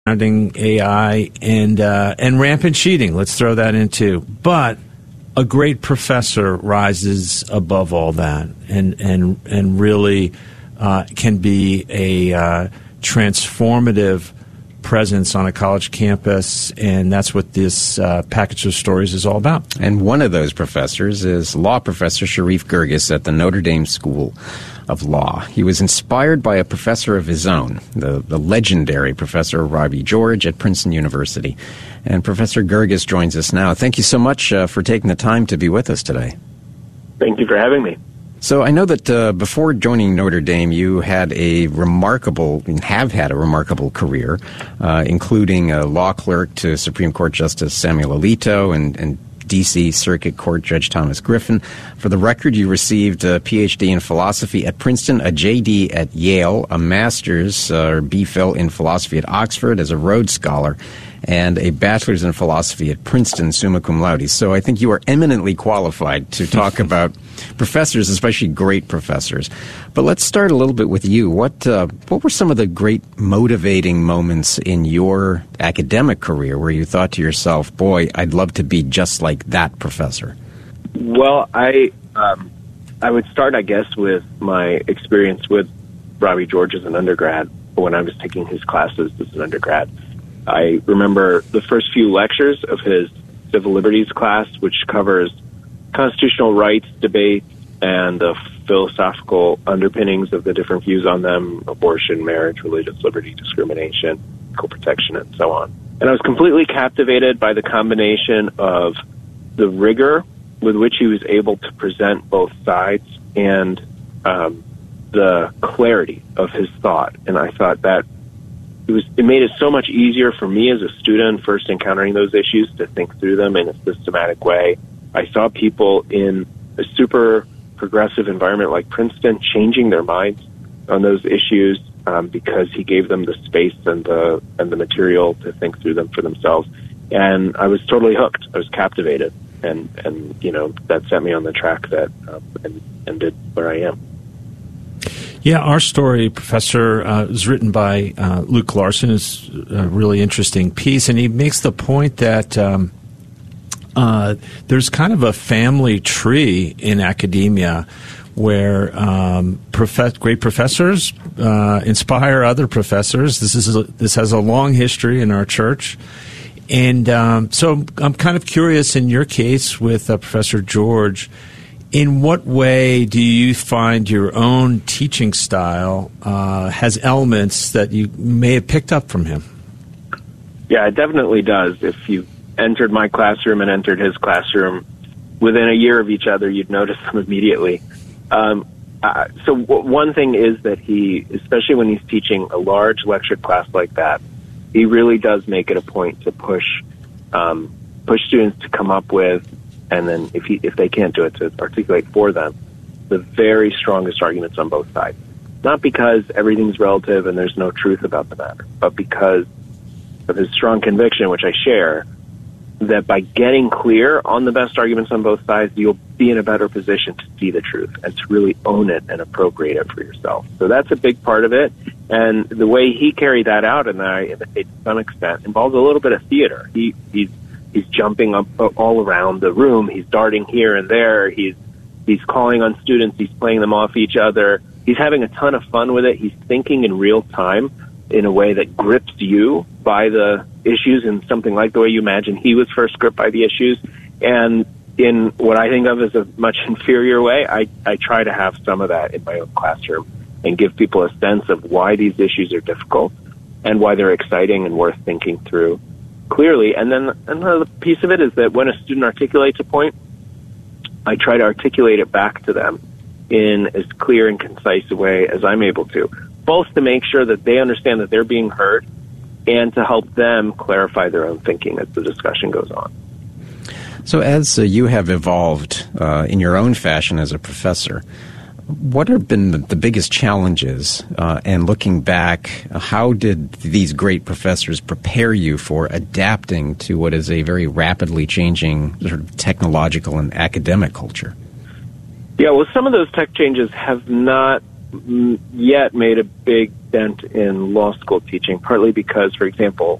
surrounding AI and rampant cheating. Let's throw that in too. But a great professor rises above all that and really can be a transformative presence on a college campus, and that's what this package of stories is all about. And one of those professors is law professor Sharif Girgis at the Notre Dame School of Law. He was inspired by a professor of his own, the legendary Professor Robbie George at Princeton University. And Professor Girgis joins us now. Thank you so much for taking the time to be with us today. Thank you for having me. So I know that before joining Notre Dame, you had have had a remarkable career, including a law clerk to Supreme Court Justice Samuel Alito and D.C. Circuit Court Judge Thomas Griffin. For the record, you received a Ph.D. in philosophy at Princeton, a J.D. at Yale, a master's or B.Phil in philosophy at Oxford as a Rhodes Scholar, and a bachelor's in philosophy at Princeton, summa cum laude. So I think you are eminently qualified to talk about professors, especially great professors. But let's start a little bit with you. What were some of the great motivating moments in your academic career where you thought to yourself, boy, I'd love to be just like that professor? Well, I would start, I guess, with my experience with Robbie George as an undergrad when I was taking his classes as an undergrad. I remember the first few lectures of his civil liberties class, which covers constitutional rights debates and the philosophical underpinnings of the different views on them: abortion, marriage, religious liberty, discrimination, equal protection, and so on. And I was completely captivated by the combination of the rigor with which he was able to present both sides and the clarity of his thought. And I thought that it made it so much easier for me as a student first encountering those issues to think through them in a systematic way. I saw people in a super progressive environment like Princeton changing their minds on those issues because he gave them the space and the material to think through them for themselves. And I was totally hooked. I was captivated, and that set me on the track that ended where I am. Yeah, our story, Professor, is written by Luke Larson. It's a really interesting piece, and he makes the point that there's kind of a family tree in academia where great professors inspire other professors. This has a long history in our church. And so I'm kind of curious, in your case with Professor George, in what way do you find your own teaching style has elements that you may have picked up from him? Yeah, it definitely does. If you entered my classroom and entered his classroom within a year of each other, you'd notice them immediately. So one thing is that he, especially when he's teaching a large lecture class like that, he really does make it a point to push students to come up with, and then if they can't do it, to articulate for them the very strongest arguments on both sides. Not because everything's relative and there's no truth about the matter, but because of his strong conviction, which I share, that by getting clear on the best arguments on both sides, you'll be in a better position to see the truth and to really own it and appropriate it for yourself. So that's a big part of it. And the way he carried that out, and I imitate to some extent, involves a little bit of theater. He's jumping up all around the room. He's darting here and there. He's calling on students. He's playing them off each other. He's having a ton of fun with it. He's thinking in real time in a way that grips you by the issues in something like the way you imagine he was first gripped by the issues. And in what I think of as a much inferior way, I try to have some of that in my own classroom and give people a sense of why these issues are difficult and why they're exciting and worth thinking through clearly. And then another piece of it is that when a student articulates a point, I try to articulate it back to them in as clear and concise a way as I'm able to, both to make sure that they understand that they're being heard and to help them clarify their own thinking as the discussion goes on. So as you have evolved in your own fashion as a professor, what have been the biggest challenges? And looking back, how did these great professors prepare you for adapting to what is a very rapidly changing sort of technological and academic culture? Yeah, well, some of those tech changes have not yet made a big dent in law school teaching, partly because, for example,